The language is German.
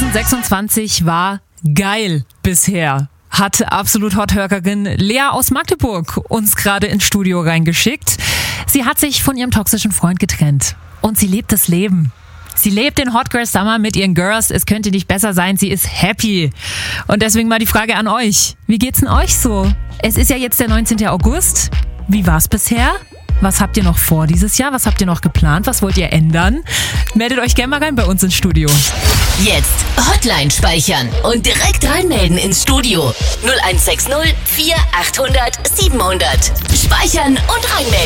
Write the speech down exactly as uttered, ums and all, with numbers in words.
zweitausendsechsundzwanzig war geil bisher. Hat absolut Hot-Hörkerin Lea aus Magdeburg uns gerade ins Studio reingeschickt. Sie hat sich von ihrem toxischen Freund getrennt und sie lebt das Leben. Sie lebt den Hot Girl Summer mit ihren Girls. Es könnte nicht besser sein. Sie ist happy. Und deswegen mal die Frage an euch. Wie geht's denn euch so? Es ist ja jetzt der neunzehnten August. Wie war's bisher? Was habt ihr noch vor dieses Jahr? Was habt ihr noch geplant? Was wollt ihr ändern? Meldet euch gerne mal rein bei uns ins Studio. Jetzt Hotline speichern und direkt reinmelden ins Studio. null eins sechs null vier achthundert siebenhundert. Speichern und reinmelden.